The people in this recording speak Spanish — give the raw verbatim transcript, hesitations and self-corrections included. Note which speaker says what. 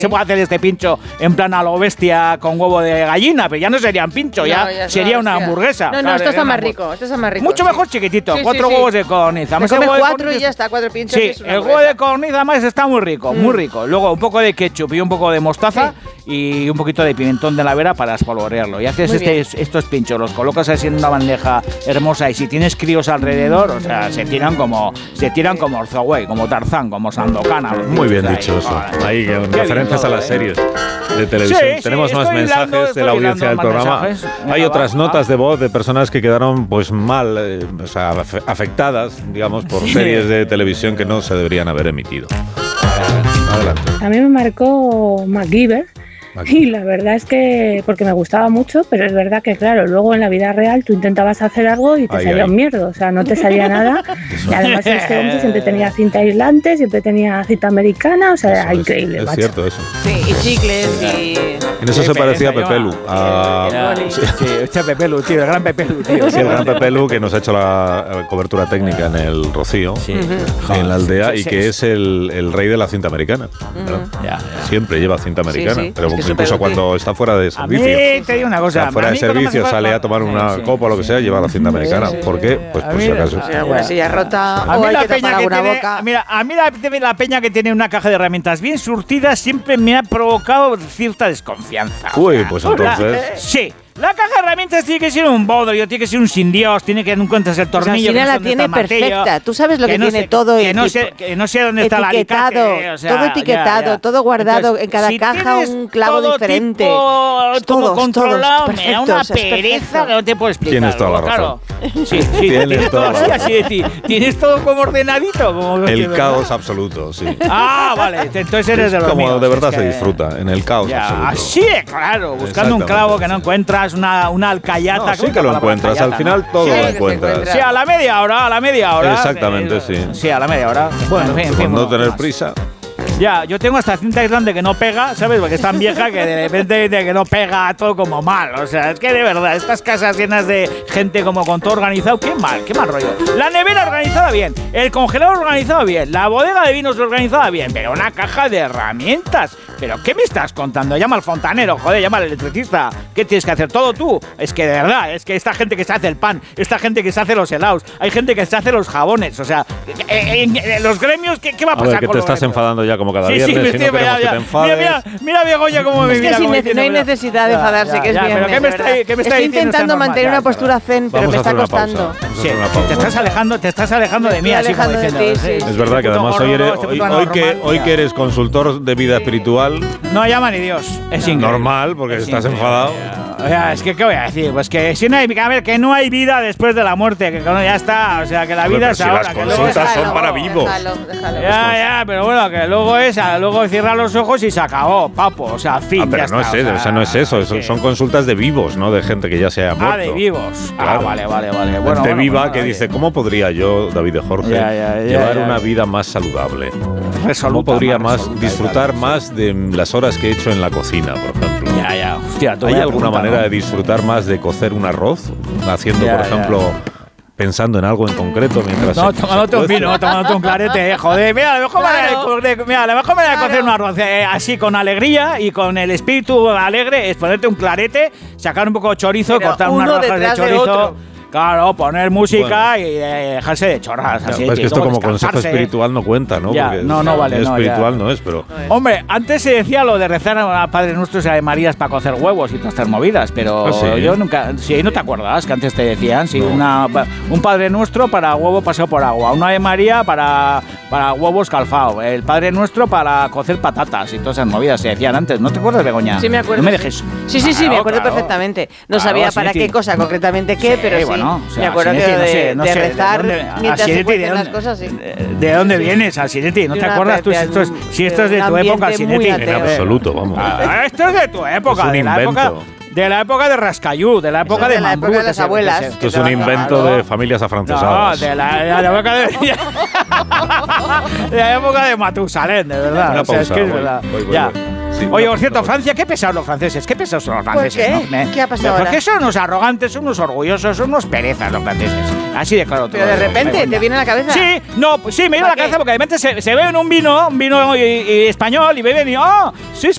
Speaker 1: Se puede hacer este pincho en plan a lo bestia con huevo de gallina, pero ya no serían pincho, no, ya, ya sería una hamburguesa.
Speaker 2: No, no,
Speaker 1: claro,
Speaker 2: esto está más
Speaker 1: una,
Speaker 2: rico, esto está más rico.
Speaker 1: Mucho
Speaker 2: sí.
Speaker 1: mejor chiquitito,
Speaker 2: sí,
Speaker 1: cuatro
Speaker 2: sí,
Speaker 1: huevos
Speaker 2: sí.
Speaker 1: de codorniz.
Speaker 2: Te comes cuatro y ya está, cuatro pinchos.
Speaker 1: Sí, el huevo de codorniz además está muy rico, mm. muy rico. Luego un poco de ketchup y un poco de mostaza sí. y un poquito de pimentón de la vera para espolvorearlo. Y haces este, estos pinchos, los colocas así en una bandeja hermosa y si tienes críos alrededor, o sea, se tiran como se tiran como Orzoway, como Tarzán, como Sandokan.
Speaker 3: Muy bien dicho eso. Ahí, con referencias a las series de televisión. Sí, Tenemos sí, más mensajes hilando, de la audiencia del programa. Hay otras notas de voz de personas que quedaron pues mal, eh, o sea, afectadas, digamos, por series de televisión que no se deberían haber emitido. Adelante.
Speaker 4: A mí me marcó MacGyver. Y la verdad es que, porque me gustaba mucho, pero es verdad que, claro, luego en la vida real tú intentabas hacer algo y te ay, salía ay. un mierdo, o sea, no te salía nada. Y además este hombre siempre tenía cinta aislante, siempre tenía cinta americana, o sea, era increíble.
Speaker 3: Es
Speaker 4: macho.
Speaker 3: cierto eso.
Speaker 2: Sí, y chicles y...
Speaker 3: En eso sí, se parecía a Pepelu. A...
Speaker 1: Sí, sí, este Pepelu, tío, el gran Pepelu, tío.
Speaker 3: Sí, el gran Pepelu que nos ha hecho la cobertura técnica en el Rocío, sí. uh-huh. en la aldea, y que es el, el rey de la cinta americana. Uh-huh. Ya, ya. Siempre lleva cinta americana, sí, sí. pero es incluso cuando está fuera de servicio.
Speaker 1: A mí te digo una cosa.
Speaker 3: O sea, fuera de servicio, sale a tomar una sí, copa o lo que sea, lleva la cinta americana. Sí, sí, ¿por qué? Pues por si acaso.
Speaker 2: Si alguna silla rota
Speaker 1: a
Speaker 2: o
Speaker 1: mí
Speaker 2: hay
Speaker 1: la
Speaker 2: que
Speaker 1: peña
Speaker 2: tapar
Speaker 1: que
Speaker 2: alguna
Speaker 1: tiene,
Speaker 2: boca.
Speaker 1: Mira, a mí la, la peña que tiene una caja de herramientas bien surtida siempre me ha provocado cierta desconfianza.
Speaker 3: Uy, o sea, pues entonces...
Speaker 1: La, sí. La caja de herramientas tiene que ser un bodrio, tiene que ser un sin Dios, tiene que no encuentras el tornillo.
Speaker 2: O sea, la tiene perfecta. Tú sabes lo que, que no tiene
Speaker 1: sé,
Speaker 2: todo.
Speaker 1: Que no, sé, que no sé dónde está el alicate. O sea,
Speaker 2: todo etiquetado, ya, ya. todo guardado. Entonces, en cada si caja un clavo todo diferente.
Speaker 1: Tipo, todo controlado,
Speaker 2: todos,
Speaker 1: me da una pereza que no te puedo explicar.
Speaker 3: Tienes toda la razón.
Speaker 1: Claro. Sí, sí,
Speaker 3: tienes,
Speaker 1: tienes
Speaker 3: toda
Speaker 1: todo así, así de ti. Tienes todo como ordenadito. Como
Speaker 3: el caos absoluto, sí.
Speaker 1: Ah, vale. Entonces eres de los
Speaker 3: como
Speaker 1: míos.
Speaker 3: de verdad se disfruta, en el caos absoluto.
Speaker 1: Así, claro. Buscando un clavo que no encuentras, una alcayata.
Speaker 3: No, sí que lo encuentras, al final todo lo encuentras.
Speaker 1: Sí, a la media hora, a la media hora.
Speaker 3: Exactamente, sí.
Speaker 1: Sí, a la media hora.
Speaker 3: Bueno, en fin, por no tener prisa.
Speaker 1: Ya, yo tengo esta cinta aislante que no pega, ¿sabes? Porque es tan vieja que de repente de que no pega todo como mal. O sea, es que de verdad, estas casas llenas de gente como con todo organizado, qué mal, qué mal rollo. La nevera organizada bien, el congelador organizado bien, la bodega de vinos organizada bien, pero una caja de herramientas. ¿Pero qué me estás contando? Llama al fontanero, joder, llama al electricista. ¿Qué tienes que hacer? ¿Todo tú? Es que de verdad, es que esta gente que se hace el pan, esta gente que se hace los helados, hay gente que se hace los jabones, o sea, en, en, en los gremios, ¿qué, qué va a pasar?
Speaker 3: A ver, que
Speaker 1: con
Speaker 3: te estás gremios? enfadando ya como cada
Speaker 1: sí,
Speaker 3: viernes,
Speaker 1: sí,
Speaker 3: si no queremos que te enfades.
Speaker 1: Mira, mira, mira Begoña cómo me
Speaker 2: es
Speaker 1: mira.
Speaker 2: Que sin ne- no hay necesidad de enfadarse, ya, que es
Speaker 1: ya,
Speaker 2: viernes,
Speaker 1: pero ¿qué me está, ¿qué me está
Speaker 2: Estoy intentando mantener una postura zen, pero me está costando.
Speaker 1: Sí, te estás alejando, te estás alejando de mí, así como diciendo.
Speaker 3: Es verdad que además hoy eres, hoy que hoy que eres consultor de vida espiritual.
Speaker 1: No llama ni Dios. Es increíble.
Speaker 3: Normal, porque es estás enfadado.
Speaker 1: O sea, es que, ¿qué voy a decir? Pues que si no hay, a ver, que no hay vida después de la muerte, que no, ya está, o sea, que la vida
Speaker 3: pero
Speaker 1: es
Speaker 3: si
Speaker 1: ahora.
Speaker 3: Las
Speaker 1: que
Speaker 3: consultas
Speaker 1: es,
Speaker 3: son para vivos.
Speaker 2: Déjalo, déjalo.
Speaker 1: Ya, ya, pero bueno, que luego es, luego cierra los ojos y se acabó, papo, o sea, fin,
Speaker 3: ah, pero
Speaker 1: ya
Speaker 3: no
Speaker 1: está,
Speaker 3: es eso,
Speaker 1: o
Speaker 3: o sea, no es eso, son, son consultas de vivos, no de gente que ya se ha muerto.
Speaker 1: Ah, de vivos.
Speaker 3: Claro.
Speaker 1: Ah, vale, vale, vale. Bueno,
Speaker 3: gente
Speaker 1: bueno,
Speaker 3: viva
Speaker 1: bueno,
Speaker 3: que
Speaker 1: oye.
Speaker 3: dice, ¿cómo podría yo, David de Jorge,
Speaker 1: ya, ya, ya,
Speaker 3: llevar
Speaker 1: ya,
Speaker 3: una
Speaker 1: ya.
Speaker 3: vida más saludable?
Speaker 1: Resoluta,
Speaker 3: ¿Cómo podría
Speaker 1: más,
Speaker 3: más
Speaker 1: resoluta,
Speaker 3: disfrutar
Speaker 1: claro,
Speaker 3: más de las horas que he hecho en la cocina, por ejemplo?
Speaker 1: Ya, ya, hostia,
Speaker 3: ¿Hay alguna manera ¿no? de disfrutar más de cocer un arroz? Haciendo, ya, por ejemplo, ya. pensando en algo en concreto mientras...
Speaker 1: No, tomándote un vino, tomándote un clarete, eh, joder. Mira, la mejor claro. manera de, mira, la mejor manera claro. de cocer un arroz eh, así con alegría y con el espíritu alegre es ponerte un clarete, sacar un poco de chorizo,
Speaker 2: pero
Speaker 1: cortar unas rodajas de chorizo... De Claro, poner música bueno. y eh, dejarse de chorras. Así,
Speaker 3: ya, es que esto como consejo espiritual no cuenta, ¿no?
Speaker 1: Ya,
Speaker 3: Porque
Speaker 1: no, no vale. No,
Speaker 3: espiritual
Speaker 1: ya.
Speaker 3: no es, pero...
Speaker 1: No es. Hombre, antes se decía lo de rezar a Padre Nuestro y a Marías para cocer huevos y todas estas movidas, pero ¿Ah, sí? yo nunca... Sí, ¿no te acuerdas que antes te decían? Sí, no. una, un Padre Nuestro para huevo paseo por agua, una de María para, para huevos calfao, el Padre Nuestro para cocer patatas y todas esas movidas se decían antes. ¿No te acuerdas, Begoña?
Speaker 2: Sí, me acuerdo.
Speaker 1: No me dejes...
Speaker 2: Sí, sí, sí,
Speaker 1: claro,
Speaker 2: me acuerdo
Speaker 1: claro.
Speaker 2: perfectamente. No
Speaker 1: claro,
Speaker 2: sabía para qué cosa concretamente qué,
Speaker 1: sí,
Speaker 2: pero sí.
Speaker 1: Bueno, o sea,
Speaker 2: me acuerdo que
Speaker 1: no
Speaker 2: de,
Speaker 1: sé, no
Speaker 2: de
Speaker 1: sé,
Speaker 2: rezar
Speaker 1: de dónde,
Speaker 2: mientras se
Speaker 1: Alcineti,
Speaker 2: cuecen las cosas, sí.
Speaker 1: ¿De, de dónde sí. vienes, Alcineti? ¿No te acuerdas tú si esto es, si esto es de tu época, Alcineti?
Speaker 3: En absoluto, vamos.
Speaker 1: Ah, esto es de tu época,
Speaker 3: es un
Speaker 1: de la
Speaker 3: invento.
Speaker 1: época... De la época de Rascayú, de la época
Speaker 2: Eso
Speaker 1: de,
Speaker 2: de la
Speaker 1: Mambrú,
Speaker 2: época de las abuelas.
Speaker 3: Esto es un invento de familias afrancesadas.
Speaker 1: No, de la, de la época de... de la época de Matusalén, de verdad.
Speaker 3: Una
Speaker 1: o sea,
Speaker 3: pausa,
Speaker 1: es que es
Speaker 3: voy,
Speaker 1: verdad.
Speaker 3: voy, voy,
Speaker 1: ya.
Speaker 3: voy. Sí,
Speaker 1: Oye, por cierto, Francia, qué pesados los franceses, qué pesados son los franceses.
Speaker 2: ¿Por qué?
Speaker 1: ¿no?
Speaker 2: ¿Qué ha pasado ahora?
Speaker 1: Porque son unos arrogantes, son unos orgullosos, son unos perezas los franceses. Así de claro todo.
Speaker 2: Pero de repente, ¿te viene a la cabeza?
Speaker 1: Sí, no, sí, me viene a la cabeza porque de repente se, se beben un vino, un vino y, y español y beben y ¡oh! ¡Sois